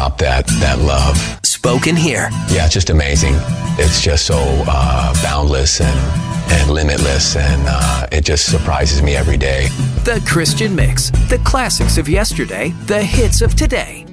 top that love. Spoken here. Yeah, it's just amazing. It's just so boundless and limitless, and it just surprises me every day. The Christian Mix. The classics of yesterday, the hits of today.